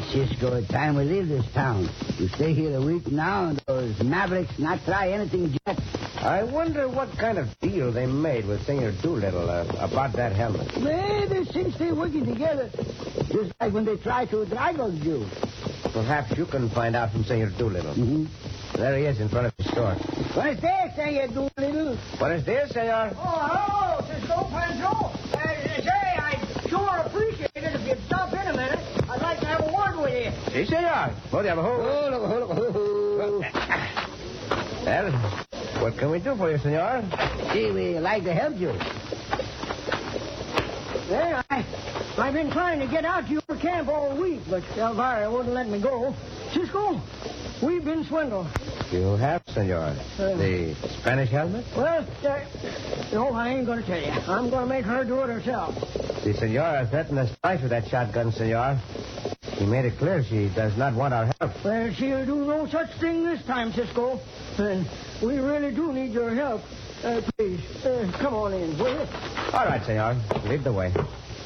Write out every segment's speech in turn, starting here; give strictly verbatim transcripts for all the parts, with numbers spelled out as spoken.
Cisco, time we leave this town. You stay here a week now, and those mavericks not try anything yet. I wonder what kind of deal they made with Senor Doolittle uh, about that helmet. Maybe since they're working together, just like when they tried to drag us you. Perhaps you can find out from Senor Doolittle. Mm-hmm. There he is in front of the store. Buenos dias, Senor Doolittle. Buenos dias, senor. Oh, hello, Cisco Pancho. Uh, say, I sure appreciate it if you'd stop in a minute. I'd like to have a word with you. Si, senor. Oh, diablo. Oh, oh, oh, oh. Well, what can we do for you, senor? See, we like to help you. Well, I, I've been trying to get out to your camp all week, but Elvira wouldn't let me go. Cisco, we've been swindled. You have, senor. Uh, the Spanish helmet? Well, uh, no, I ain't going to tell you. I'm going to make her do it herself. The senora threatened us twice with that shotgun, senor. She made it clear she does not want our help. Well, she'll do no such thing this time, Cisco. And we really do need your help. Uh, please, uh, come on in, will you? All right, senor. Lead the way.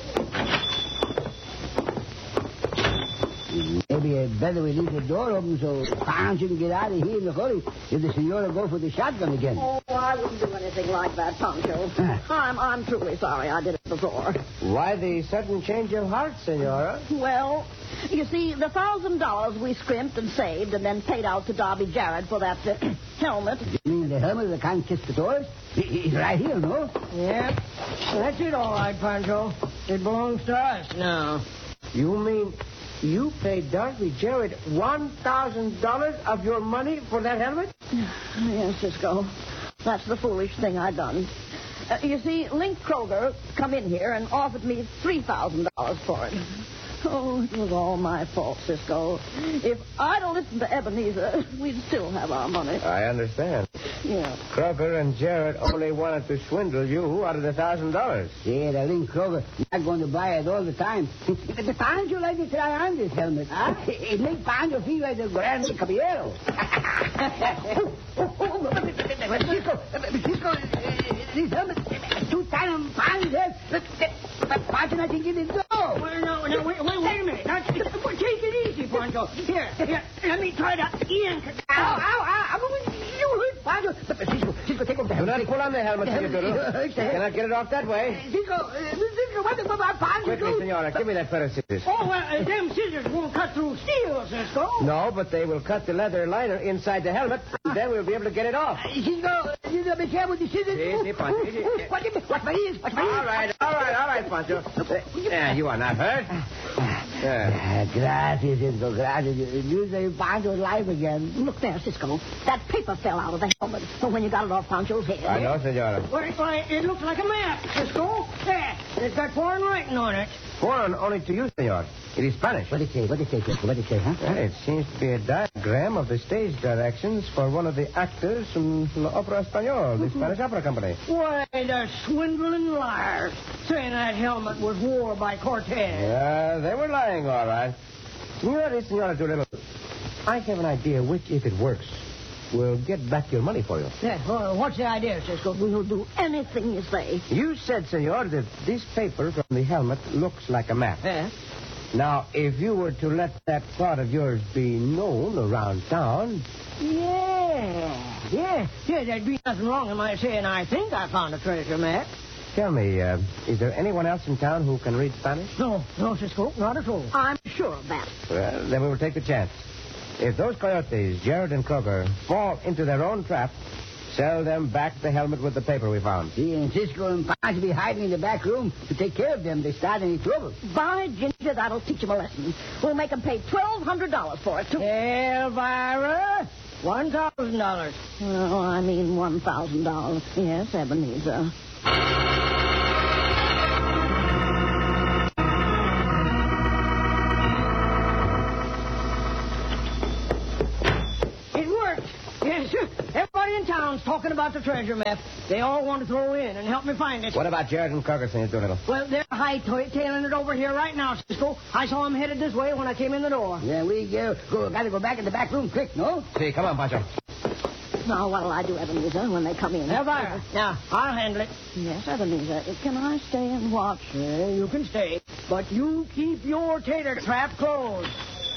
Maybe it's better we leave the door open so Pancho can get out of here in a hurry if the senora go for the shotgun again. Oh, I wouldn't do anything like that, Pancho. I'm I'm truly sorry I did it before. Why the sudden change of heart, senora? Well, you see, the thousand dollars we scrimped and saved and then paid out to Darby Jarrett for that uh, helmet. You mean the helmet of the conquistadors? He's right here, no? Yep. That's it, all right, Pancho. It belongs to us now. You mean you paid Darby Jarrett one thousand dollars of your money for that helmet? Yes, Cisco. That's the foolish thing I done. Uh, you see, Link Kroger come in here and offered me three thousand dollars for it. Oh, it was all my fault, Cisco. If I'd have listened to Ebenezer, we'd still have our money. I understand. Yeah. Kroger and Jarrett only wanted to swindle you out of the thousand dollars. Yeah, the Link Kroger not going to buy it all the time. The Pancho like to try on this helmet, huh? It makes Pancho feel like the Grand Caballero. Cisco, Cisco, this helmet, two times Pancho's head. Pancho not thinking it go. Well, no, no, wait, wait, wait a minute. Now, take it easy, Pancho. Here, here, let me try to yank it. Ow, ow, ow. You hurt Pancho. Cisco, Cisco, take off the Do helmet. not pull on the helmet, senor Doolittle. You cannot get it off that way. Cisco, uh, Cisco, what about Pancho? Quickly, senora, give me that pair of scissors. Oh, well, uh, them scissors won't cut through steel, Cisco. No, but they will cut the leather liner inside the helmet, and then we'll be able to get it off. Cisco, Cisco, be careful with the scissors. Si, si, Pancho. Si, si. Watch it, watch my ears, watch my ears. All right, all right, all right, Pancho. Yeah, you are not hurt. Yeah. Ah, gracias, Cisco, gracias. You saved Pancho's life again. Look there, Cisco. That paper fell out of the helmet when you got it off Pancho's head. I know, senora. Why, why, it looks like a map, Cisco. There, it's got foreign writing on it. Foreign only to you, senor. It is Spanish. What did it say? What did it say, Cisco? What did it say, huh? Well, it seems to be a diagram of the stage directions for one of the actors from La Opera Español, the Spanish Opera Company. Why, the swindling liars saying that helmet was wore by Cortez. Yeah, they were lying, all right. You know this, Senora Doolittle. I have an idea which, if it works, will get back your money for you. Yeah, well, what's the idea, Cisco? We'll do anything you say. You said, senor, that this paper from the helmet looks like a map. Yeah? Now, if you were to let that thought of yours be known around town... Yeah, yeah, yeah, there'd be nothing wrong in my saying I think I found a treasure map. Tell me, uh, is there anyone else in town who can read Spanish? No, no, Cisco, not at all. I'm sure of that. Well, then we will take the chance. If those coyotes, Jarrett and Kroger, fall into their own trap, sell them back the helmet with the paper we found. See, and Cisco and Pancho be hiding in the back room to take care of them if they start any trouble. By ginger, that'll teach them a lesson. We'll make them pay twelve hundred dollars for it, too. Elvira, one thousand dollars. Oh, I mean one thousand dollars. Yes, Ebenezer. It worked. Yes, sir. Everybody in town's talking about the treasure map. They all want to throw in and help me find it. What about Jarrett and Kroger, Senor Doolittle? Well, they're hightailing it over here right now, Cisco. I saw them headed this way when I came in the door. Yeah, we go, go, gotta go back in the back room quick, no? See, come on, Pancho. Now, what'll I do, Ebenezer, when they come in? Elvira, now, I'll handle it. Yes, Ebenezer. Can I stay and watch? Yeah, you can stay. But you keep your tater trap closed.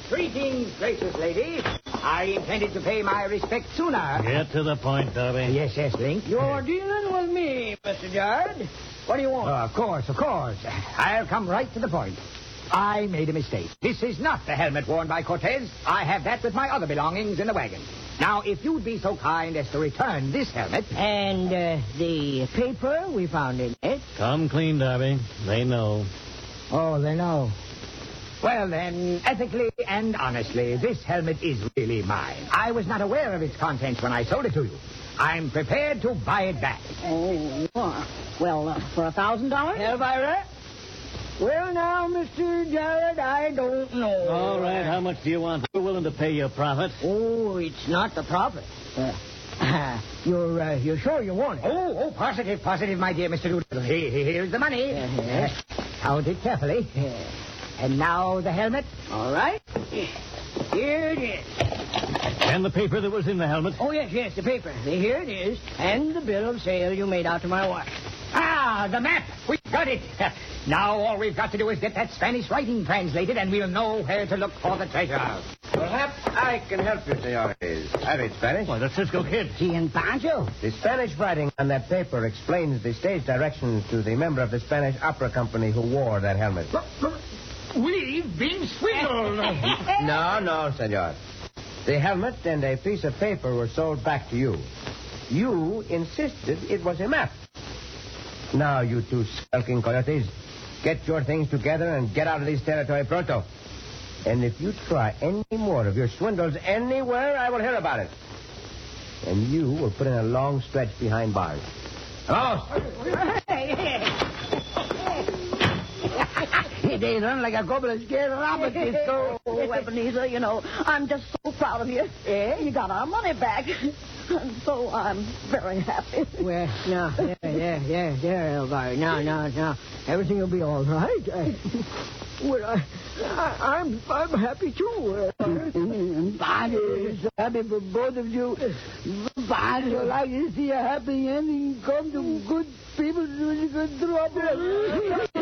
Greetings, gracious lady. I intended to pay my respects sooner. Get to the point, Darby. Yes, yes, Link. You're dealing with me, Mister Jared. What do you want? Oh, of course, of course. I'll come right to the point. I made a mistake. This is not the helmet worn by Cortez. I have that with my other belongings in the wagon. Now, if you'd be so kind as to return this helmet... And uh, the paper we found in it? Come clean, Darby. They know. Oh, they know. Well, then, ethically and honestly, this helmet is really mine. I was not aware of its contents when I sold it to you. I'm prepared to buy it back. Oh, well, uh, for a thousand dollars? Elvira? Well, now, Mister Jared, I don't know. All right, how much do you want? We're willing to pay your profit. Oh, it's not the profit. Uh, you're uh, you're sure you want it? Oh, oh, positive, positive, my dear Mister Doolittle. Here, here's the money. Uh-huh. Count it carefully. And now the helmet. All right. Here it is. And the paper that was in the helmet. Oh, yes, yes, the paper. Here it is. And the bill of sale you made out to my wife. Ah, the map. We've got it. Now all we've got to do is get that Spanish writing translated, and we'll know where to look for the treasure. Perhaps I can help you, senores. I read Spanish. Why, that's Cisco Kid. He and Pancho. The Spanish writing on that paper explains the stage directions to the member of the Spanish opera company who wore that helmet. We've been swindled. No, no, senor. The helmet and a piece of paper were sold back to you. You insisted it was a map. Now, you two skulking coyotes, get your things together and get out of this territory pronto. And if you try any more of your swindles anywhere, I will hear about it. And you will put in a long stretch behind bars. Vamos. They run like a gobbler scared rabbit. Oh, Ebenezer, you know, I'm just so proud of you. Yeah, you got our money back. So I'm very happy. Well, no, yeah, yeah, yeah, yeah, Elvira. No, no, no. Everything will be all right. I, well, I, I, I'm, I'm happy too. Pancho, so happy for both of you. Pancho, like to see a happy ending come to good people doing good trouble.